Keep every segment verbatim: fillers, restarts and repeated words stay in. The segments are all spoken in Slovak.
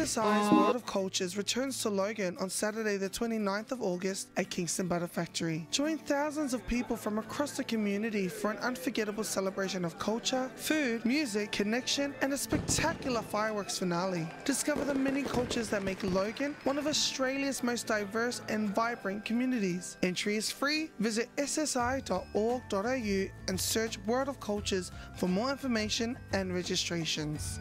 S I's World of Cultures returns to Logan on Saturday the twenty-ninth of August at Kingston Butter Factory. Join thousands of people from across the community for an unforgettable celebration of culture, food, music, connection, and a spectacular fireworks finale. Discover the many cultures that make Logan one of Australia's most diverse and vibrant communities. Entry is free. Visit s s i dot org dot a u and search World of Cultures for more information and registrations.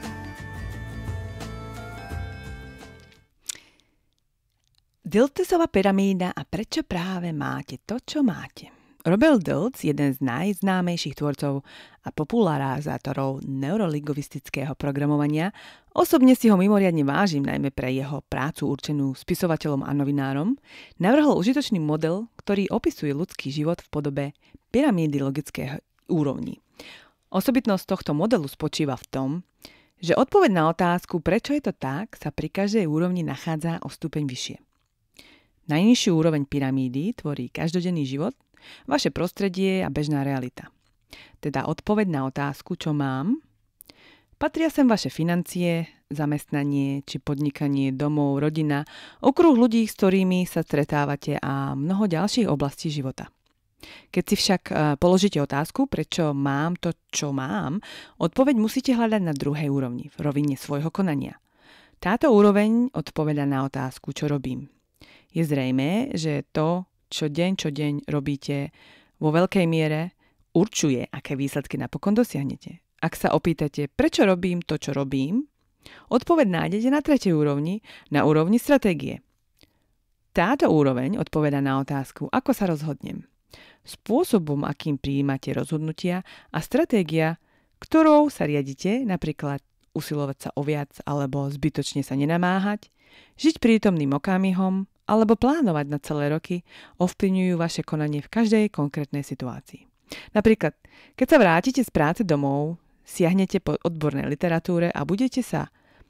Dilthusova pyramída a prečo práve máte to, čo máte? Robert Dilts, jeden z najznámejších tvorcov a popularizátorov neurolingvistického programovania, osobne si ho mimoriadne vážim, najmä pre jeho prácu určenú spisovateľom a novinárom, navrhol užitočný model, ktorý opisuje ľudský život v podobe pyramídy logických úrovní. Osobitnosť tohto modelu spočíva v tom, že odpoveď na otázku, prečo je to tak, sa pri každej úrovni nachádza o stupeň vyššie. Najnižšiu úroveň pyramídy tvorí každodenný život, vaše prostredie a bežná realita. Teda odpoveď na otázku, čo mám, patria sem vaše financie, zamestnanie či podnikanie, domov, rodina, okruh ľudí, s ktorými sa stretávate a mnoho ďalších oblastí života. Keď si však položíte otázku, prečo mám to, čo mám, odpoveď musíte hľadať na druhej úrovni, v rovine svojho konania. Táto úroveň odpoveda na otázku, čo robím. Je zrejmé, že to, čo deň čo deň robíte, vo veľkej miere určuje, aké výsledky napokon dosiahnete. Ak sa opýtate, prečo robím to, čo robím, odpoveď nájdete na tretej úrovni, na úrovni stratégie. Táto úroveň odpoveda na otázku, ako sa rozhodnem. Spôsobom, akým prijímate rozhodnutia a stratégia, ktorou sa riadite, napríklad usilovať sa o viac alebo zbytočne sa nenamáhať, žiť prítomným okamihom, alebo plánovať na celé roky, ovplyvňujú vaše konanie v každej konkrétnej situácii. Napríklad, keď sa vrátite z práce domov, siahnete po odbornej literatúre a budete sa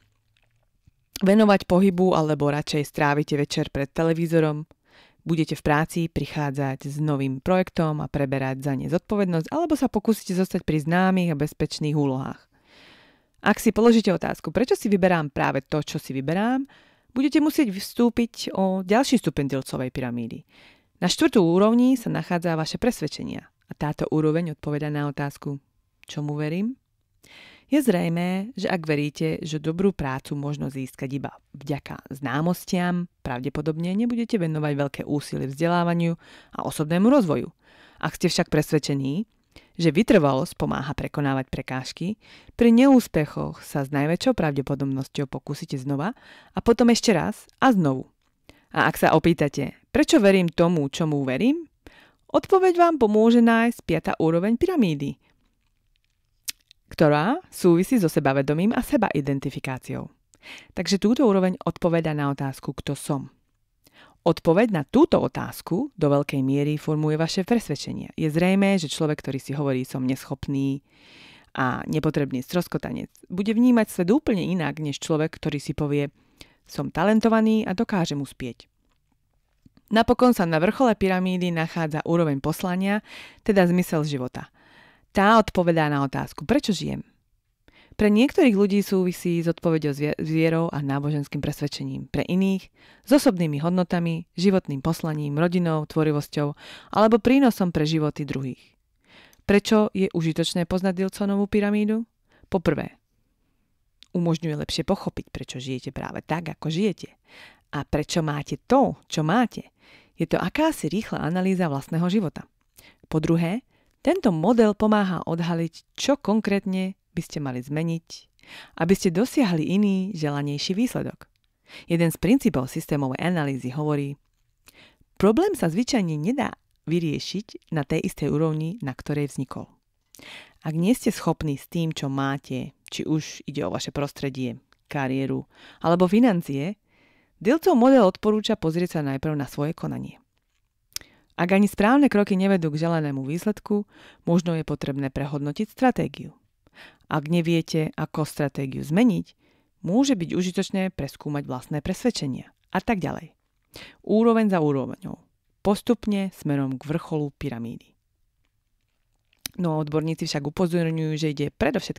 venovať pohybu alebo radšej strávite večer pred televízorom, budete v práci prichádzať s novým projektom a preberať za ne zodpovednosť alebo sa pokúsite zostať pri známych a bezpečných úlohách. Ak si položíte otázku, prečo si vyberám práve to, čo si vyberám, budete musieť vstúpiť o ďalší stupeň Diltsovej pyramídy. Na štvrtú úrovni sa nachádza vaše presvedčenia a táto úroveň odpoveda na otázku, čomu verím? Je zrejmé, že ak veríte, že dobrú prácu možno získať iba vďaka známostiam, pravdepodobne nebudete venovať veľké úsilie vzdelávaniu a osobnému rozvoju. Ak ste však presvedčení, že vytrvalosť pomáha prekonávať prekážky, pri neúspechoch sa s najväčšou pravdepodobnosťou pokúsite znova a potom ešte raz a znovu. A ak sa opýtate, prečo verím tomu, čomu verím, odpoveď vám pomôže nájsť piata úroveň pyramídy, ktorá súvisí so sebavedomím a sebaidentifikáciou. Takže túto úroveň odpoveda na otázku, kto som. Odpoveď na túto otázku do veľkej miery formuje vaše presvedčenie. Je zrejmé, že človek, ktorý si hovorí som neschopný a nepotrebný stroskotanec, bude vnímať svet úplne inak, než človek, ktorý si povie som talentovaný a dokážem uspieť. Napokon sa na vrchole pyramídy nachádza úroveň poslania, teda zmysel života. Tá odpovedá na otázku, prečo žijem? Pre niektorých ľudí súvisí s odpoveďou s vierou a náboženským presvedčením. Pre iných s osobnými hodnotami, životným poslaním, rodinou, tvorivosťou alebo prínosom pre životy druhých. Prečo je užitočné poznať Diltsovú pyramídu? Poprvé, umožňuje lepšie pochopiť, prečo žijete práve tak, ako žijete. A prečo máte to, čo máte. Je to akási rýchla analýza vlastného života. Po druhé, tento model pomáha odhaliť, čo konkrétne by ste mali zmeniť, aby ste dosiahli iný, želanejší výsledok. Jeden z princípov systémovej analýzy hovorí, problém sa zvyčajne nedá vyriešiť na tej istej úrovni, na ktorej vznikol. Ak nie ste schopní s tým, čo máte, či už ide o vaše prostredie, kariéru alebo financie, Diltsov model odporúča pozrieť sa najprv na svoje konanie. Ak ani správne kroky nevedú k želanému výsledku, možno je potrebné prehodnotiť stratégiu. Ak neviete, ako stratégiu zmeniť, môže byť užitočné preskúmať vlastné presvedčenia a tak ďalej. Úroveň za úroveňou. Postupne smerom k vrcholu pyramídy. No odborníci však upozorňujú, že ide predovšetkým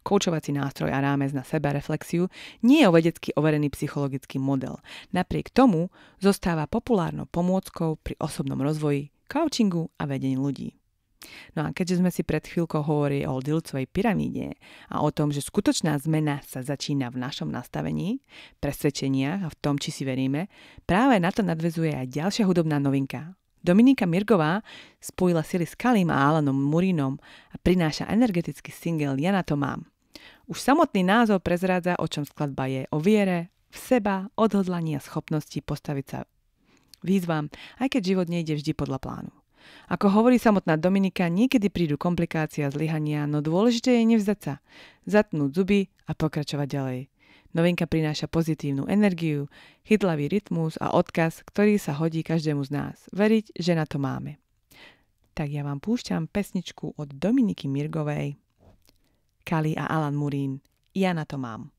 koučovací nástroj a rámec na sebareflexiu, nie je vedecky overený psychologický model. Napriek tomu zostáva populárnou pomôckou pri osobnom rozvoji, coachingu a vedení ľudí. No a keďže sme si pred chvíľkou hovorili o Dillcovej pyramíde a o tom, že skutočná zmena sa začína v našom nastavení, presvedčeniach a v tom, či si veríme, práve na to nadväzuje aj ďalšia hudobná novinka. Dominika Mirgová spojila sily s Kalim a Alanom Murinom a prináša energetický single Ja na to mám. Už samotný názov prezrádza, o čom skladba je, o viere, v seba, odhodlaní a schopnosti postaviť sa výzvam, aj keď život nejde vždy podľa plánu. Ako hovorí samotná Dominika, niekedy prídu komplikácie a zlyhania, no dôležité je nevzdať sa, zatnúť zuby a pokračovať ďalej. Novinka prináša pozitívnu energiu, chytlavý rytmus a odkaz, ktorý sa hodí každému z nás. Veriť, že na to máme. Tak ja vám púšťam pesničku od Dominiky Mirgovej, Kali a Alan Murín. Ja na to mám.